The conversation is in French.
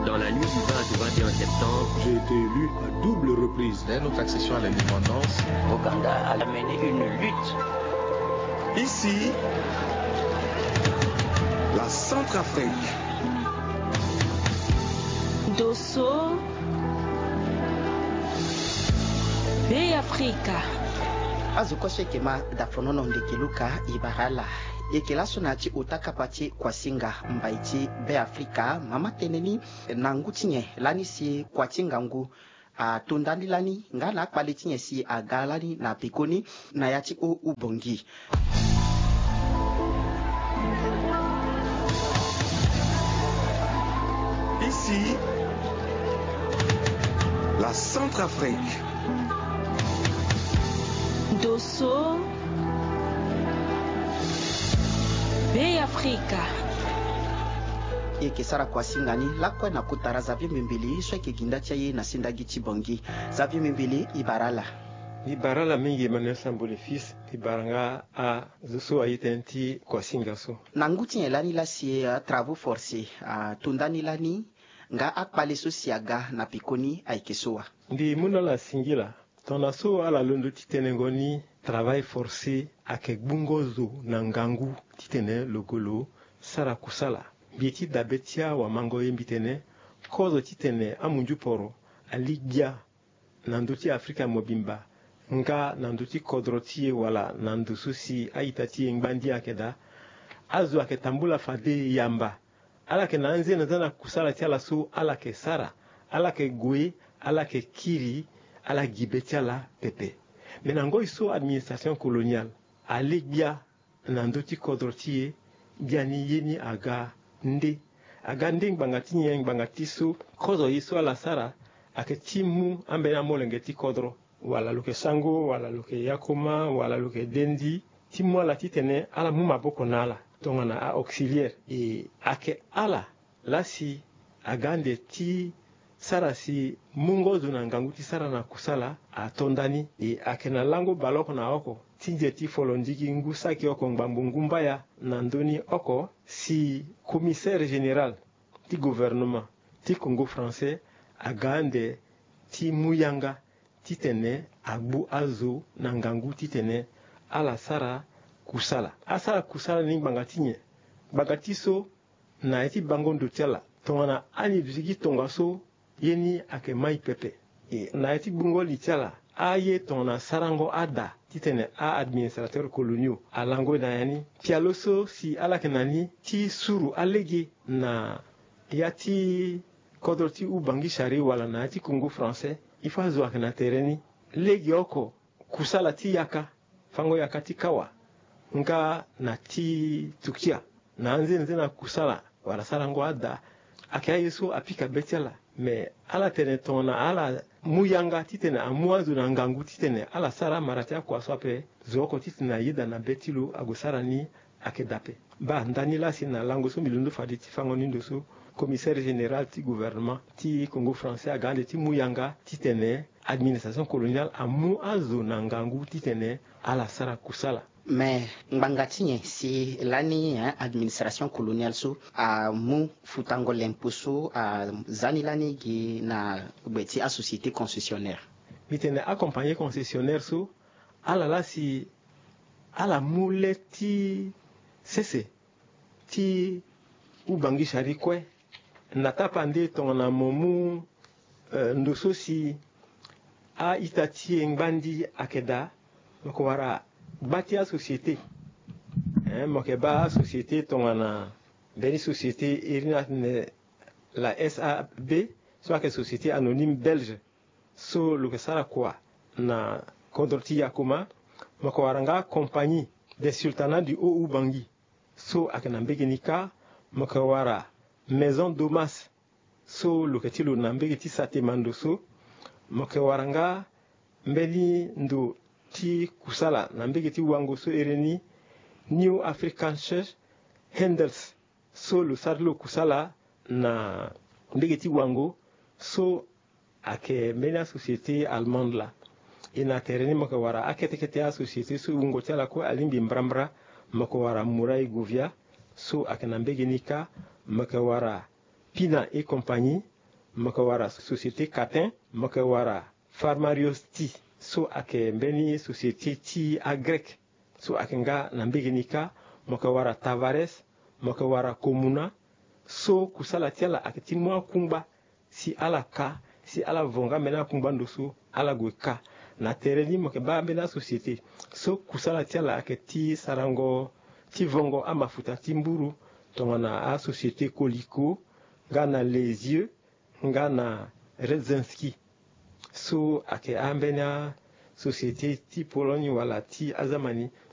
Dans la nuit du 20 au 21 septembre, j'ai été élu à double reprise. Dès notre accession à l'indépendance, Ouganda a mené une lutte. Ici, la Centrafrique. Dosso, Bay Africa. Azukoshe kema dafonono ndekeluka ibarala. Ekela sonati otaka pati kwa singa mbaiti Bay Africa mama teneni nangutinye lani si kwa tingangu tundani lani ngala kwalitinye si agalani na pikoni na yati o ubongi. Ici, la Centrafrique. Dosso, Bay Africa. Ekesara kwa singani lakwa na kutara zavi mimbili sweke gindatia ye na sindagi chibongi zavi mimbili ibarala. Ibarala mingi Emmanuel Sambole fils ibaranga a zuso ayitenti kwa singaso. Nanguti elani la si travaux forcés tundani lani nga akpale so siaga na pikoni aikesoa. Ndi muna la singila tonaso ala londo titenengoni travail forcé akebungozo na ngangu titene logolo sara kusala bieti dabetia wa mango yembitene kozo titene amunju poro aligya nanduti Afrika mobimba nga nanduti kodrotie wala nandususi aitati ngbandi akeda azu aketambula fade yamba ala ke nanze nazana kusala tiala so ala ke sara ala ke gwe ala ke kiri ala gibetiala pepe menango iso administration coloniale aligya nanduti kodrotie biani yeni aga nde ngbangati nye ngbangati so kozo iso ala sara aketimu ambena molengeti kodro wala luke sango wala luke yakoma wala luke dendi timu ala titene ala muma boko nala tongana a auxiliaire e ake ala lasi agande ti sara si mungozu na nganguti sara na kusala atondani e ake na lango baloko na oko tinje ti folondiki ngusaki oko ngbambu ngumbaya na ndoni oko si commissaire général ti gouvernement ti Congo français agande ti muyanga titene agbu azo na ngangu titene ala sara kusala asara kusala ni bangatinye bagatiso na eti bango ndutiala tongana ani duzigi tongaso yeni ake mai pepe e na eti bungo litiala aye tongana sarango ada titene a administrateur coloniaux alango na yani pialoso si ala kenani ti suru alege na yati kodroti ubangi shari wala na eti Congo français ifazo akena tereni legi oko kusala ti yaka fango yaka ti kawa nga na ti tukia na nze na kusala wala sarango ada akia yeso apika betiala me ala tene tona ala muyanga titene amuazu na ngangu titene ala sara maratia kwa swape zoko titene yida na betilo agusara ni akedape ba ndani la sina lango so milundu fadi ti fango nindo so commissaire général ti gouvernement ti Congo français agande ti muyanga titene administration coloniale amu azu na ngangu titene ala sara kusala mais ngangatinye si lani administration coloniale so mu futango lempuso zani lani gi na beti a société concessionnaire mitene accompagner concessionnaire so ala la si ala muleti sese ti ubangi shari kwe natapa nde tongana momu ndoso si a itati ngbandi akeda ko wara batia société mokeba société tongana beni société irina la SAB soit que société anonyme belge so lukesara kwa na kodroti yakoma mokowaranga compagnie des sultanats du Haut Ubangi so akena mbegenika mokawara maison domas so luketilo na mbegeti satemando so mokawaranga mbeli ndo ti kusala na mbegeti wango so ereni New African Church Handels so lo sarlo kusala na mbegeti wango so ake mena société allemande la ina tereni makawara aketekete a société so ungo tala ko alimbi mbrambra makawara murai govia so akena mbegenika makawara Pina et compagnie maka wara société Catin, maka wara Farmarios ti so ake mbeni société ti agrek so ake nga na mbegenika maka wara Tavares, maka wara Komuna so kusala tiala ake timwa kumba si ala ka si ala vonga mena kumba ndoso ala gweka na tereni maka ba mbena société so kusala tiala ake ti sarango ti vongo amafuta timburu tongana a société Coliko ngana les yeux ngana Redzinski so ake ambena société ti Pologne wala ti azamani